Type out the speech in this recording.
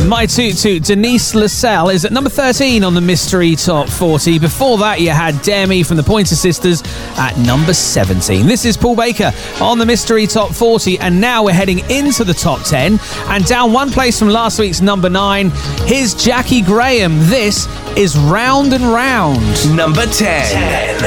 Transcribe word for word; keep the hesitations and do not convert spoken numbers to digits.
My Toot Toot, Denise Lascelles, is at number thirteen on the Mystery Top forty. Before that, you had Dare Me from the Pointer Sisters at number seventeen. This is Paul Baker on the Mystery Top forty, and now we're heading into the top ten. And down one place from last week's number nine, here's Jackie Graham. This is Round and Round. Number ten.